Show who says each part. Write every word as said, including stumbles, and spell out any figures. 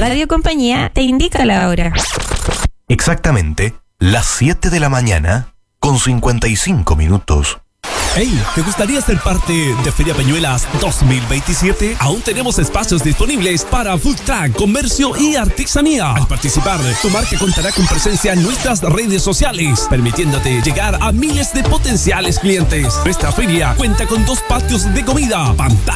Speaker 1: Radio Compañía te indica la hora.
Speaker 2: Exactamente las siete de la mañana con cincuenta y cinco minutos.
Speaker 3: Hey, ¿te gustaría ser parte de Feria Peñuelas dos mil veintisiete? Aún tenemos espacios disponibles para food truck, comercio y artesanía. Al participar, tu marca contará con presencia en nuestras redes sociales, permitiéndote llegar a miles de potenciales clientes. Nuestra feria cuenta con dos patios de comida, pantalla